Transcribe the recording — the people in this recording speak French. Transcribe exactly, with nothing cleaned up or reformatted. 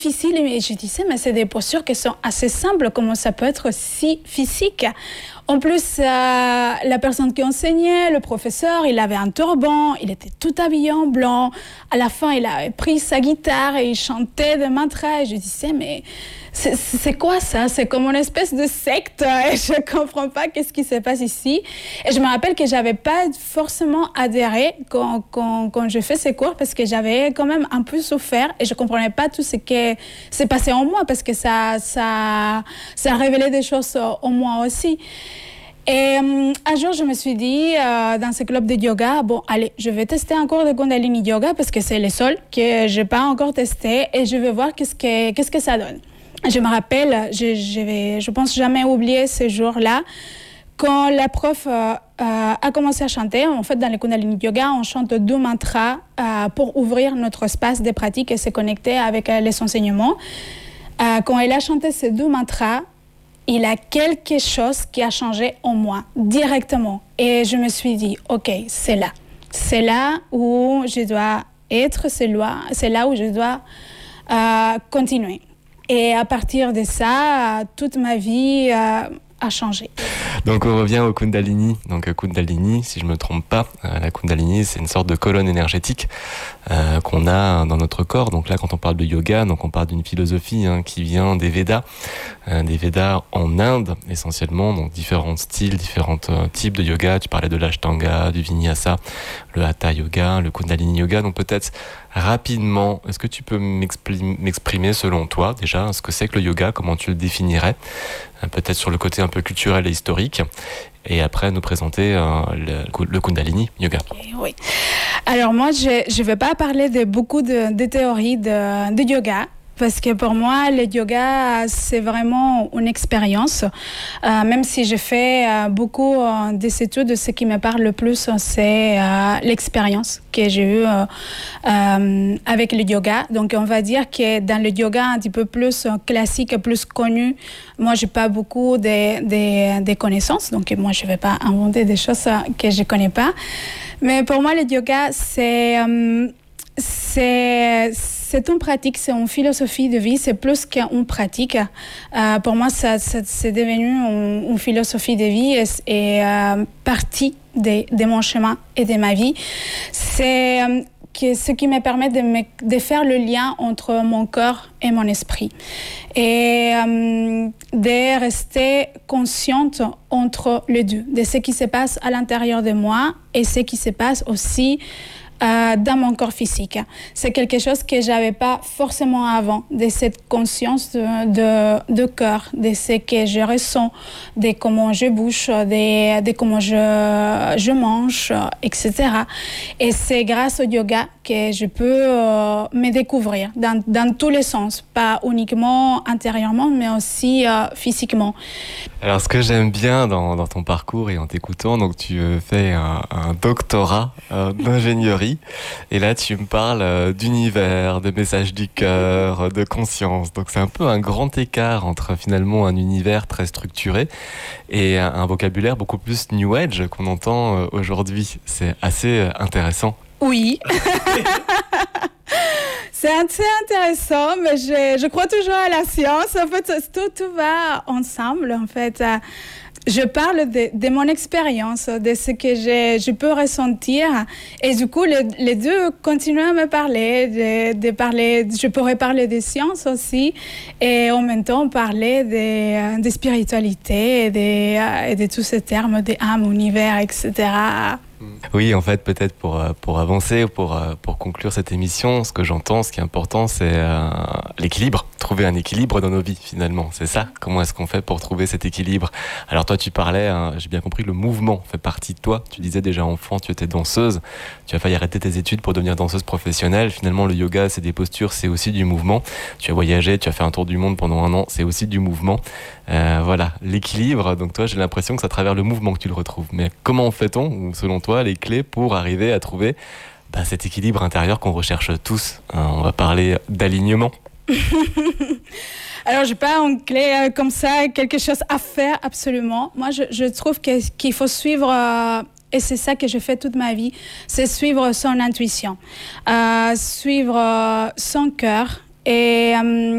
difficile, mais je disais, mais c'est des postures qui sont assez simples, comment ça peut être si physique? En plus, euh, la personne qui enseignait, le professeur, il avait un turban, il était tout habillé en blanc. À la fin, il a pris sa guitare et il chantait des mantras. Et je disais, mais c'est, c'est quoi ça? C'est comme une espèce de secte. Et je ne comprends pas qu'est-ce qui se passe ici. Et je me rappelle que je n'avais pas forcément adhéré quand, quand, quand je fais ces cours parce que j'avais quand même un peu souffert et je ne comprenais pas tout ce qui s'est passé en moi parce que ça, ça, ça révélait des choses en moi aussi. Et um, un jour, je me suis dit, euh, dans ce club de yoga, bon, allez, je vais tester un cours de Kundalini Yoga parce que c'est le seul que je n'ai pas encore testé et je vais voir qu'est-ce que, qu'est-ce que ça donne. Je me rappelle, je, je, vais, je pense jamais oublier ce jour-là, quand la prof euh, euh, a commencé à chanter. En fait, dans le Kundalini Yoga, on chante deux mantras euh, pour ouvrir notre espace de pratique et se connecter avec euh, les enseignements. Euh, quand elle a chanté ces deux mantras, il y a quelque chose qui a changé en moi, directement. Et je me suis dit, OK, c'est là. C'est là où je dois être, c'est là, c'est là où je dois euh, continuer. Et à partir de ça, toute ma vie euh, a changé. Donc on revient au Kundalini. Donc Kundalini, si je ne me trompe pas, euh, la Kundalini, c'est une sorte de colonne énergétique euh, qu'on a dans notre corps. Donc là, quand on parle de yoga, donc on parle d'une philosophie hein, qui vient des Védas, euh, des Védas en Inde essentiellement. Donc différents styles, différents euh, types de yoga. Tu parlais de l'Ashtanga, du Vinyasa, le Hatha Yoga, le Kundalini Yoga. Donc peut-être rapidement, est-ce que tu peux m'exprimer selon toi déjà ce que c'est que le yoga, comment tu le définirais, peut-être sur le côté un peu culturel et historique, et après nous présenter euh, le, le Kundalini Yoga. Oui. Alors moi, je ne vais pas parler de beaucoup de, de théories de, de yoga, parce que pour moi, le yoga, c'est vraiment une expérience. Euh, même si je fais euh, beaucoup euh, des études, ce qui me parle le plus, c'est euh, l'expérience que j'ai eue euh, euh, avec le yoga. Donc, on va dire que dans le yoga un petit peu plus classique, plus connu, moi, je n'ai pas beaucoup de, de, de connaissances. Donc, moi, je ne vais pas inventer des choses que je ne connais pas. Mais pour moi, le yoga, c'est... Euh, c'est C'est une pratique, c'est une philosophie de vie, c'est plus qu'une pratique. Euh, pour moi, ça, ça, c'est devenu une, une philosophie de vie et, et euh, partie de, de mon chemin et de ma vie. C'est euh, que ce qui me permet de, me, de faire le lien entre mon corps et mon esprit. Et euh, de rester consciente entre les deux, de ce qui se passe à l'intérieur de moi et ce qui se passe aussi Euh, dans mon corps physique. C'est quelque chose que je n'avais pas forcément avant, de cette conscience de, de, de cœur, de ce que je ressens, de comment je bouge, de, de comment je, je mange, et cetera. Et c'est grâce au yoga que je peux euh, me découvrir dans, dans tous les sens, pas uniquement intérieurement, mais aussi euh, physiquement. Alors, ce que j'aime bien dans, dans ton parcours et en t'écoutant, donc tu fais un, un doctorat euh, d'ingénierie. Et là, tu me parles euh, d'univers, de messages du cœur, de conscience. Donc, c'est un peu un grand écart entre finalement un univers très structuré et un, un vocabulaire beaucoup plus New Age qu'on entend euh, aujourd'hui. C'est assez euh, intéressant. Oui. C'est assez intéressant, mais je, je crois toujours à la science. En fait, tout, tout va ensemble, en fait. Je parle de, de mon expérience, de ce que je, je peux ressentir. Et du coup, les, les deux continuent à me parler, de, de parler. Je pourrais parler de science aussi, et en même temps parler de, de spiritualité et de, et de tous ces termes d'âme, univers, et cetera. Oui, en fait, peut-être pour, pour avancer, pour, pour conclure cette émission, ce que j'entends, ce qui est important, c'est euh, l'équilibre. Trouver un équilibre dans nos vies, finalement. C'est ça. Comment est-ce qu'on fait pour trouver cet équilibre? Alors toi, tu parlais, hein, j'ai bien compris, le mouvement fait partie de toi. Tu disais déjà enfant, tu étais danseuse. Tu as failli arrêter tes études pour devenir danseuse professionnelle. Finalement, le yoga, c'est des postures, c'est aussi du mouvement. Tu as voyagé, tu as fait un tour du monde pendant un an, c'est aussi du mouvement. Euh, voilà, l'équilibre. Donc toi, j'ai l'impression que c'est à travers le mouvement que tu le retrouves. Mais comment fait-on, ou selon toi, les clés pour arriver à trouver bah, cet équilibre intérieur qu'on recherche tous? Hein, on va parler d'alignement. Alors, je n'ai pas une clé euh, comme ça, quelque chose à faire absolument. Moi, je, je trouve que, qu'il faut suivre, euh, et c'est ça que je fais toute ma vie, c'est suivre son intuition, euh, suivre euh, son cœur Et euh,